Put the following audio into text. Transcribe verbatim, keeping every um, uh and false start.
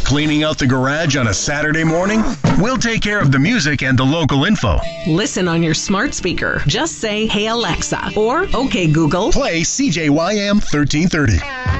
Cleaning out the garage on a Saturday morning? We'll take care of the music and the local info. Listen on your smart speaker. Just say, "Hey Alexa," or "Okay Google, Play C J Y M thirteen thirty.